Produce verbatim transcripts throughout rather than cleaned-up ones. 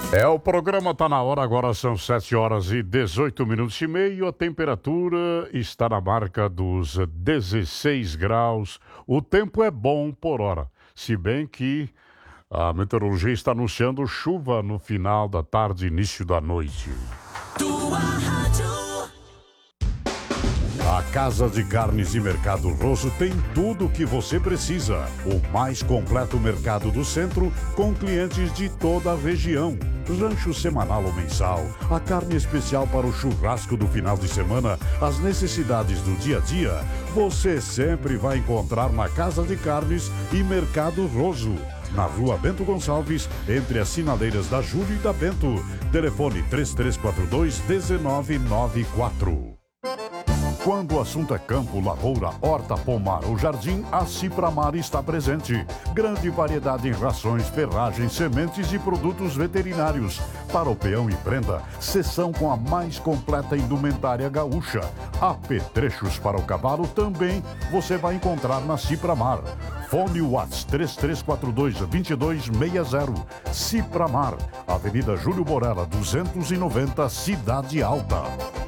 É, o programa tá na hora, agora são sete horas e dezoito minutos e meio, a temperatura está na marca dos dezesseis graus, o tempo é bom por hora, se bem que a meteorologia está anunciando chuva no final da tarde, início da noite. Tua rádio. A Casa de Carnes e Mercado Rosso tem tudo o que você precisa. O mais completo mercado do centro, com clientes de toda a região. Rancho semanal ou mensal, a carne especial para o churrasco do final de semana, as necessidades do dia a dia, você sempre vai encontrar na Casa de Carnes e Mercado Rosso. Na Rua Bento Gonçalves, entre as sinaleiras da Júlio e da Bento. Telefone três três quatro dois, um nove nove quatro. Quando o assunto é campo, lavoura, horta, pomar ou jardim, a Cipramar está presente. Grande variedade em rações, ferragens, sementes e produtos veterinários. Para o peão e prenda, seção com a mais completa indumentária gaúcha. Apetrechos para o cavalo também você vai encontrar na Cipramar. Fone WhatsApp três três quatro dois, dois dois seis zero. Cipramar, Avenida Júlio Borella, duzentos e noventa, Cidade Alta.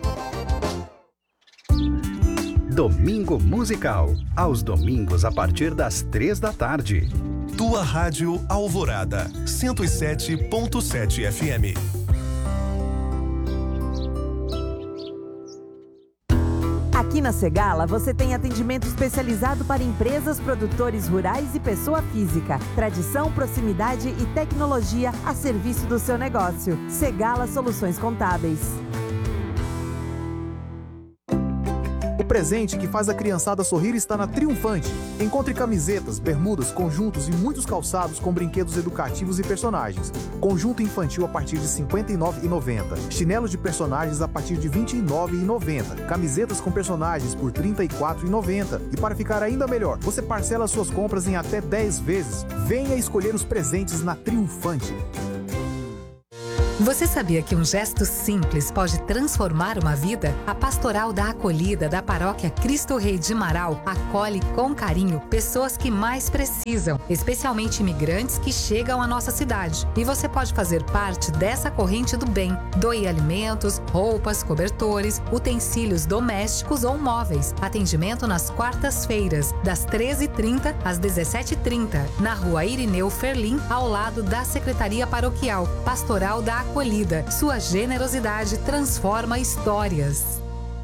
Domingo Musical, aos domingos a partir das três da tarde. Tua Rádio Alvorada, cento e sete ponto sete F M. Aqui na Segala você tem atendimento especializado para empresas, produtores rurais e pessoa física. Tradição, proximidade e tecnologia a serviço do seu negócio. Segala Soluções Contábeis. O presente que faz a criançada sorrir está na Triunfante. Encontre camisetas, bermudas, conjuntos e muitos calçados com brinquedos educativos e personagens. Conjunto infantil a partir de cinquenta e nove reais e noventa centavos. Chinelos de personagens a partir de vinte e nove reais e noventa centavos. Camisetas com personagens por trinta e quatro reais e noventa centavos. E para ficar ainda melhor, você parcela suas compras em até dez vezes. Venha escolher os presentes na Triunfante. Você sabia que um gesto simples pode transformar uma vida? A Pastoral da Acolhida da Paróquia Cristo Rei de Marau acolhe com carinho pessoas que mais precisam, especialmente imigrantes que chegam à nossa cidade. E você pode fazer parte dessa corrente do bem. Doe alimentos, roupas, cobertores, utensílios domésticos ou móveis. Atendimento nas quartas-feiras, das treze e trinta às dezessete e trinta, na Rua Irineu Ferlim, ao lado da Secretaria Paroquial. Pastoral da Acolhida. Sua generosidade transforma histórias.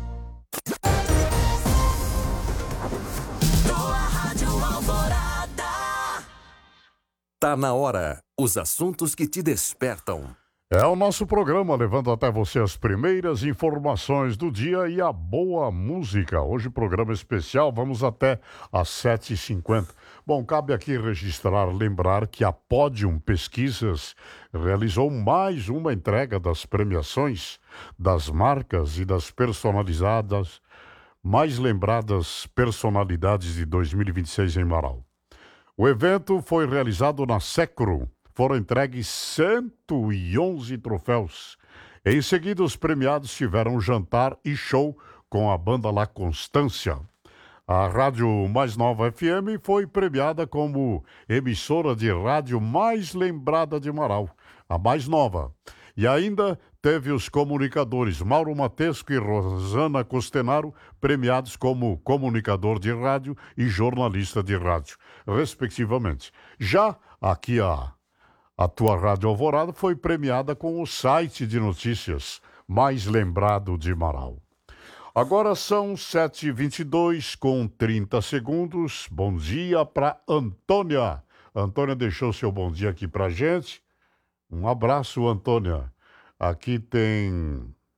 Tá na hora. Os assuntos que te despertam. É o nosso programa, levando até você as primeiras informações do dia e a boa música. Hoje, programa especial, vamos até às sete e cinquenta. Bom, cabe aqui registrar, lembrar que a Podium Pesquisas realizou mais uma entrega das premiações das marcas e das personalizadas, mais lembradas personalidades de dois mil e vinte e seis em Marau. O evento foi realizado na Secro. Foram entregues cento e onze troféus. Em seguida, os premiados tiveram jantar e show com a banda La Constância. A Rádio Mais Nova F M foi premiada como emissora de rádio mais lembrada de Marau, a mais nova. E ainda teve os comunicadores Mauro Matesco e Rosana Costenaro premiados como comunicador de rádio e jornalista de rádio, respectivamente. Já aqui a A tua Rádio Alvorada foi premiada com o site de notícias mais lembrado de Marau. Agora são sete e vinte e dois com trinta segundos. Bom dia para Antônia. Antônia deixou seu bom dia aqui pra gente. Um abraço, Antônia. Aqui tem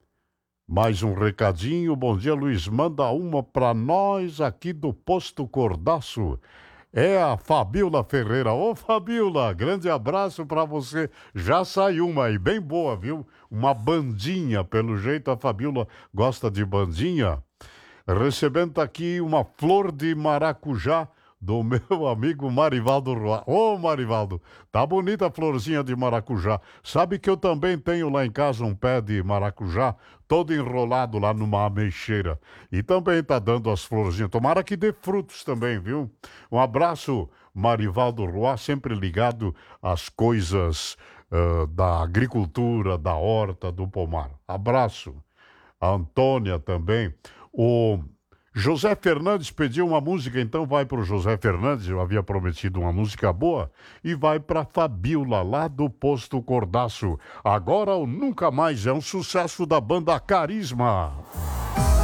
mais um recadinho. Bom dia, Luiz. Manda uma para nós aqui do Posto Cordaço. É a Fabiola Ferreira. Ô, Fabiola, grande abraço pra você. Já saiu uma aí, bem boa, viu? Uma bandinha, pelo jeito a Fabiola gosta de bandinha. Recebendo aqui uma flor de maracujá do meu amigo Marivaldo Roa. Ô, Marivaldo, tá bonita a florzinha de maracujá. Sabe que eu também tenho lá em casa um pé de maracujá, todo enrolado lá numa ameixeira. E também tá dando as florzinhas. Tomara que dê frutos também, viu? Um abraço, Marivaldo Roa, sempre ligado às coisas uh, da agricultura, da horta, do pomar. Abraço. A Antônia também. O José Fernandes pediu uma música, então vai para o José Fernandes, eu havia prometido uma música boa, e vai para Fabiola, lá do Posto Cordaço. Agora ou Nunca Mais é um sucesso da banda Carisma.